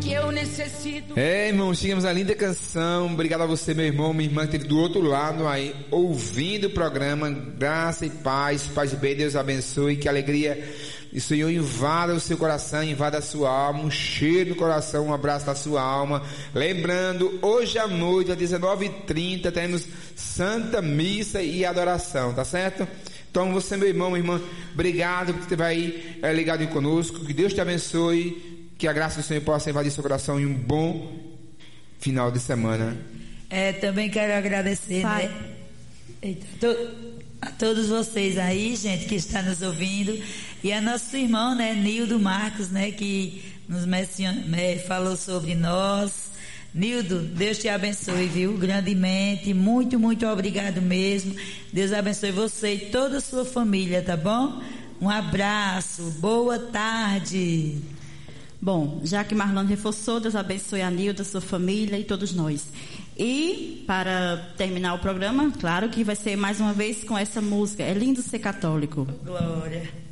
que eu necessito. Irmão, chegamos a linda canção. Obrigado a você, meu irmão, minha irmã, que esteve do outro lado aí, ouvindo o programa. Graça e paz bem, Deus abençoe. Que alegria do Senhor invada o seu coração, invada a sua alma, um cheiro no coração, um abraço na sua alma. Lembrando, hoje à noite, às 19h30, teremos Santa Missa e Adoração, tá certo? Então você, meu irmão, minha irmã, obrigado por ter aí ligado conosco. Que Deus te abençoe. Que a graça do Senhor possa invadir seu coração em um bom final de semana. Também quero agradecer, né? A todos vocês aí, gente, que está nos ouvindo. E a nosso irmão, né, Nildo Marcos, né, que nos falou sobre nós. Nildo, Deus te abençoe, viu? Grandemente, muito, muito obrigado mesmo. Deus abençoe você e toda a sua família, tá bom? Um abraço, boa tarde. Bom, já que Marlon reforçou, Deus abençoe a Nilda, a sua família e todos nós. E, para terminar o programa, claro que vai ser mais uma vez com essa música. É lindo ser católico. Glória.